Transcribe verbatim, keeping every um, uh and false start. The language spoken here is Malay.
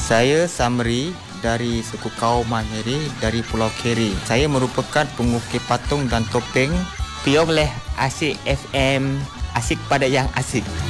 Saya Samri dari suku kaum Mangere dari Pulau Keri. Saya merupakan pengukir patung dan topeng. Piong leh Asik F M, asik pada yang asik.